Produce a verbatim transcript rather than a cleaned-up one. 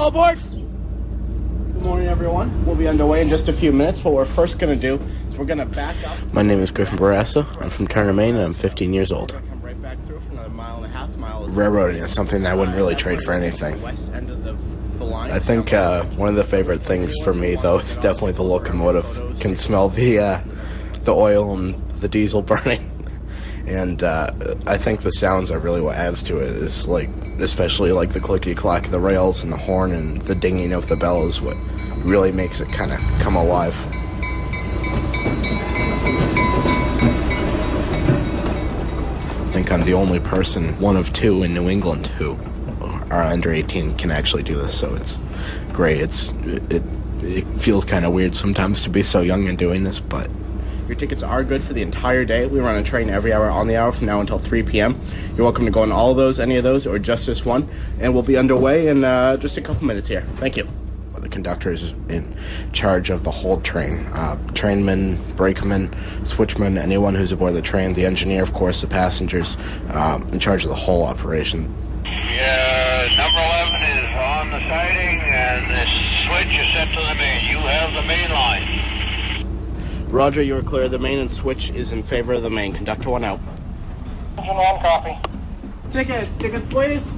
All aboard! Good morning, everyone. We'll be underway in just a few minutes. What we're first going to do is we're going to back up. My name is Griffin Barrasso. I'm from Turner, Maine, and I'm fifteen years old. Come right back through for another mile and a half. Mile Railroading is something I wouldn't really trade for anything. West end of the, the line. I think uh, one of the favorite things for me, though, is definitely the locomotive. Can smell the uh, the oil and the diesel burning. And uh, I think the sounds are really what adds to it. Is like, especially like the clickety-clack of the rails and the horn and the dinging of the bell is what really makes it kind of come alive. I think I'm the only person, one of two in New England, who are under eighteen can actually do this, so it's great. It's it it feels kind of weird sometimes to be so young and doing this, but your tickets are good for the entire day. We run a train every hour on the hour from now until three p.m. You're welcome to go on all of those, any of those, or just this one, and we'll be underway in uh, just a couple minutes here. Thank you. The conductor is in charge of the whole train. Uh, trainmen, brakemen, switchmen, anyone who's aboard the train, the engineer, of course, the passengers, um, in charge of the whole operation. Yeah, number eleven is on the siding, and the switch is set to the main. You have the main line. Roger, you are clear. The main and switch is in favor of the main. Conductor one out. Engine one, copy. Tickets, tickets, please.